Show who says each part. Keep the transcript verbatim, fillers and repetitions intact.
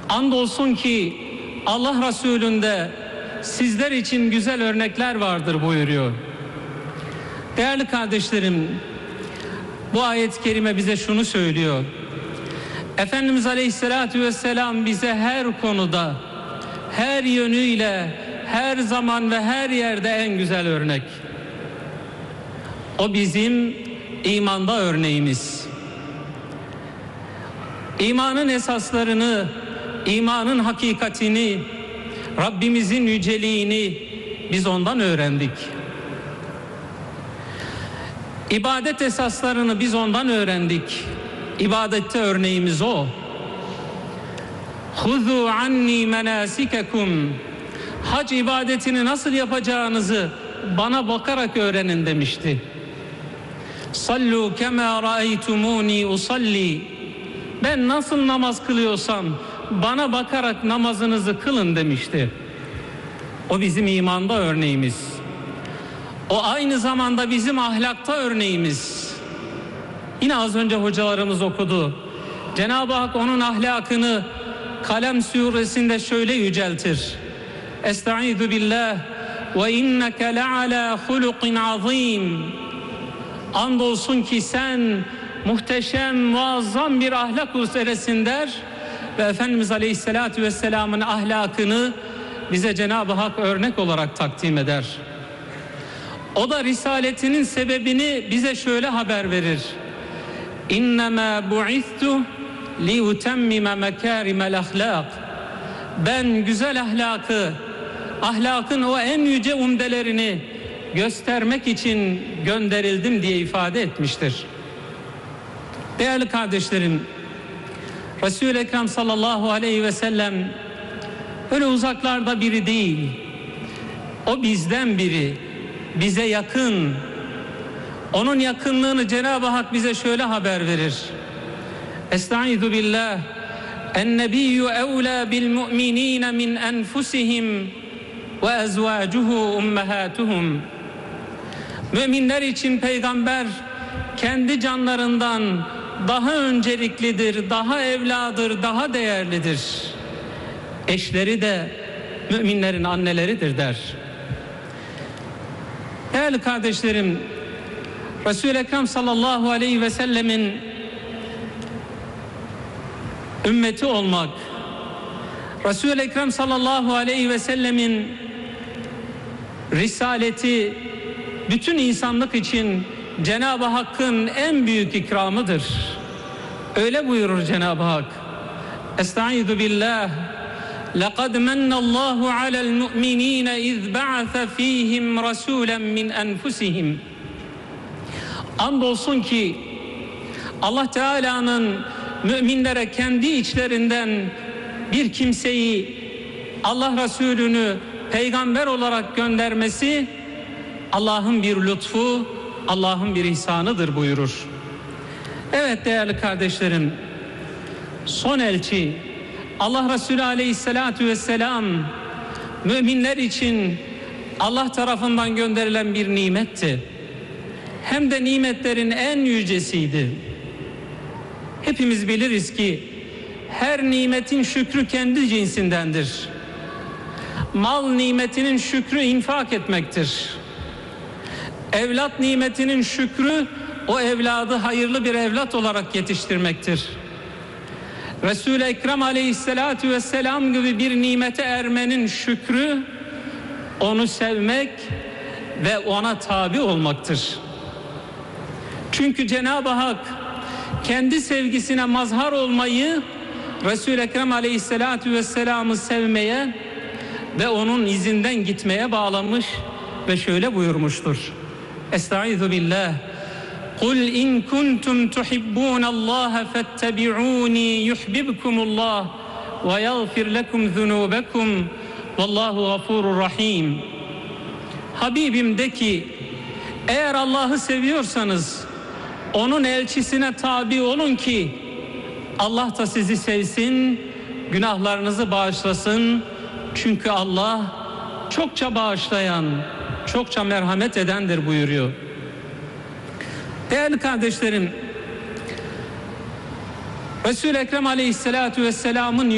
Speaker 1: Andolsun ki Allah Resulü'nde sizler için güzel örnekler vardır buyuruyor. Değerli kardeşlerim, bu ayet-i kerime bize şunu söylüyor. Efendimiz Aleyhisselatü Vesselam bize her konuda, her yönüyle, her zaman ve her yerde en güzel örnek. O bizim imanda örneğimiz. İmanın esaslarını, imanın hakikatini, Rabbimizin yüceliğini biz ondan öğrendik. İbadet esaslarını biz ondan öğrendik. İbadette örneğimiz o. Huzu anni menasikekum. Hac ibadetini nasıl yapacağınızı bana bakarak öğrenin demişti. Sallu kema raeytumuni usalli. Ben nasıl namaz kılıyorsam bana bakarak namazınızı kılın demişti. O bizim imanda örneğimiz. O aynı zamanda bizim ahlakta örneğimiz. Yine az önce hocalarımız okudu. Cenab-ı Hak onun ahlakını Kalem suresinde şöyle yüceltir. Estaizu billah ve inneke le'ala hulukin azim. Andolsun ki sen muhteşem, muazzam bir ahlak üzeresin der ve Efendimiz Aleyhisselatü Vesselam'ın ahlakını bize Cenab-ı Hak örnek olarak takdim eder. O da risaletinin sebebini bize şöyle haber verir. İnnemâ bu'istu liutemmime mekârimel ahlâk. Ben güzel ahlakı, ahlakın o en yüce umdelerini göstermek için gönderildim diye ifade etmiştir. Değerli kardeşlerim, Resul-i Ekrem sallallahu aleyhi ve sellem öyle uzaklarda biri değil. O bizden biri, bize yakın. Onun yakınlığını Cenab-ı Hak bize şöyle haber verir. Estaizu billah. En-nebiyyü evlâ bil mu'minîne min enfusihim ve ezvâcuhu ummehâtuhum. Müminler için peygamber kendi canlarından daha önceliklidir, daha evladır, daha değerlidir. Eşleri de müminlerin anneleridir der. Değerli kardeşlerim, Resul-i Ekrem sallallahu aleyhi ve sellemin ümmeti olmak, Resul-i Ekrem sallallahu aleyhi ve sellemin risaleti bütün insanlık için Cenab-ı Hakk'ın en büyük ikramıdır. Öyle buyurur Cenab-ı Hak. Estaizu billah. لَقَدْ مَنَّ اللّٰهُ عَلَى الْمُؤْمِنِينَ اِذْ بَعَثَ ف۪يهِمْ رَسُولًا مِنْ أَنْفُسِهِمْ. Andolsun ki Allah Teala'nın müminlere kendi içlerinden bir kimseyi, Allah Resulü'nü peygamber olarak göndermesi Allah'ın bir lütfu, Allah'ın bir ihsanıdır buyurur. Evet değerli kardeşlerim, son elçi Allah Resulü Aleyhisselatü Vesselam müminler için Allah tarafından gönderilen bir nimetti. Hem de nimetlerin en yücesiydi. Hepimiz biliriz ki her nimetin şükrü kendi cinsindendir. Mal nimetinin şükrü infak etmektir. Evlat nimetinin şükrü o evladı hayırlı bir evlat olarak yetiştirmektir. Resul-i Ekrem Aleyhisselatü Vesselam gibi bir nimete ermenin şükrü onu sevmek ve ona tabi olmaktır. Çünkü Cenab-ı Hak kendi sevgisine mazhar olmayı Resul-i Ekrem Aleyhisselatü Vesselam'ı sevmeye ve onun izinden gitmeye bağlamış ve şöyle buyurmuştur. Estaizu billah. Kul in kuntum tuhibbunallaha fettebi'uni yuhibbukumullah ve yaghfir lekum zunubakum vallahu gafurur rahim. Habibim de ki eğer Allah'ı seviyorsanız onun elçisine tabi olun ki Allah da sizi sevsin, günahlarınızı bağışlasın. Çünkü Allah çokça bağışlayan, çokça merhamet edendir buyuruyor. Değerli kardeşlerim, Resul-i Ekrem Aleyhisselatü Vesselam'ın